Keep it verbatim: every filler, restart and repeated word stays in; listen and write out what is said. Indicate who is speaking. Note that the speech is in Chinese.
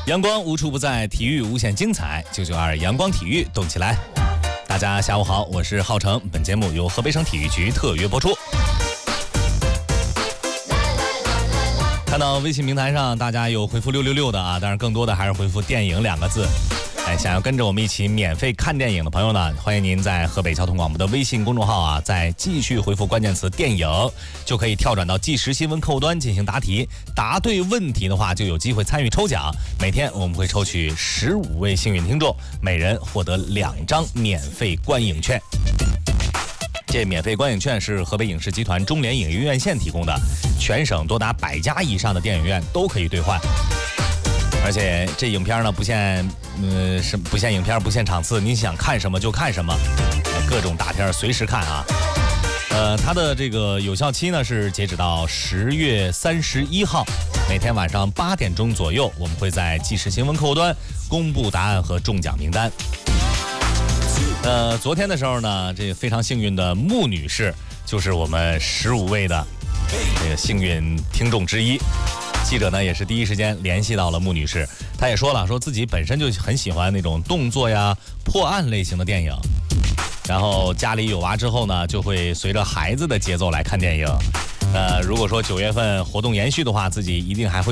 Speaker 1: 阳光无处不在，体育无限精彩。九九二阳光体育，动起来！大家下午好，我是浩成。本节目由河北省体育局特约播出。看到微信平台上大家有回复六六六的啊，当然更多的还是回复电影两个字。哎，想要跟着我们一起免费看电影的朋友呢，欢迎您在河北交通广播的微信公众号啊，再继续回复关键词电影，就可以跳转到即时新闻客户端进行答题。答对问题的话，就有机会参与抽奖。每天我们会抽取十五位幸运听众，每人获得两张免费观影券。这免费观影券是河北影视集团中联影业院线提供的，全省多达百家以上的电影院都可以兑换。而且这影片呢不限，呃，是不限影片，不限场次，你想看什么就看什么，各种大片随时看啊。呃，它的这个有效期呢是截止到十月三十一号，每天晚上八点钟左右，我们会在即时新闻客户端公布答案和中奖名单。呃，昨天的时候呢，这个非常幸运的穆女士就是我们十五位的这个幸运听众之一。记者呢也是第一时间联系到了穆女士，她也说了，说自己本身就很喜欢那种动作呀、破案类型的电影，然后家里有娃之后呢，就会随着孩子的节奏来看电影。呃，如果说九月份活动延续的话，自己一定还会